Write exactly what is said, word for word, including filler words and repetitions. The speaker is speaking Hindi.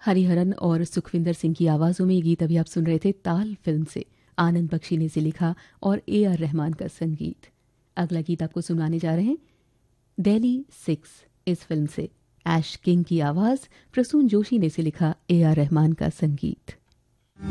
हरिहरन और सुखविंदर सिंह की आवाज़ों में ये गीत अभी आप सुन रहे थे ताल फिल्म से। आनंद बख्शी ने इसे लिखा और ए आर रहमान का संगीत। अगला गीत आपको सुनाने जा रहे हैं दिल्ली सिक्स इस फिल्म से। ऐश किंग की आवाज़, प्रसून जोशी ने इसे लिखा, ए आर रहमान का संगीत।